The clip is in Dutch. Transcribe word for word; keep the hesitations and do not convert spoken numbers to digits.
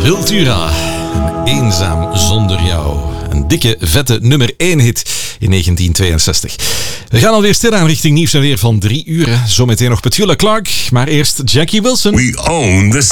Sepultura. Eenzaam zonder jou. Een dikke, vette nummer één hit in negentien tweeënzestig. We gaan alweer stilaan richting nieuws en weer van drie uur. Zometeen nog Petula Clark, maar eerst Jackie Wilson. We own the